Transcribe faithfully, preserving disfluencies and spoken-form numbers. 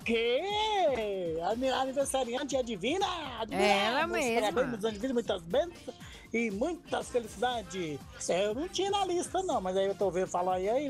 quê? A minha aniversariante é divina? Divina! É ela Muitos mesma. parabéns, muitos anos de vida, muitas bênçãos e muitas felicidades. Eu não tinha na lista, não, mas aí eu tô vendo falar aí, aí